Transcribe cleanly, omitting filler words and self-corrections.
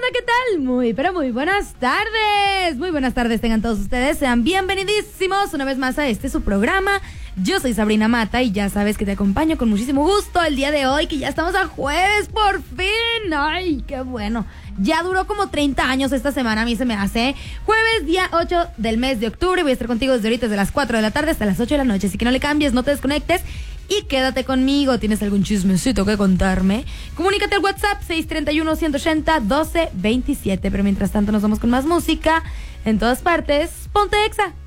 onda? ¿Qué tal? Pero muy buenas tardes. Muy buenas tardes tengan todos ustedes. Sean bienvenidísimos una vez más a su programa. Yo soy Sabrina Mata y ya sabes que te acompaño con muchísimo gusto el día de hoy, que ya estamos a jueves, por fin. Ay, qué bueno. Ya duró como 30 años esta semana, a mí se me hace. Jueves, día 8 del mes de octubre. Voy a estar contigo desde ahorita, desde las 4 de la tarde hasta las 8 de la noche. Así que no le cambies, no te desconectes y quédate conmigo. ¿Tienes algún chismecito que contarme? Comunícate al WhatsApp 631-180-1227. Pero mientras tanto nos vamos con más música. En todas partes, ponte Exa.